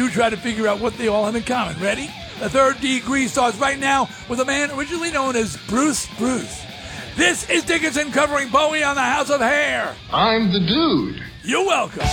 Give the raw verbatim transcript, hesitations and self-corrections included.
you try to figure out what they all have in common. Ready? The third degree starts right now with a man originally known as Bruce Bruce. This is Dickinson covering Bowie on the House of Hair. I'm the dude. You're welcome.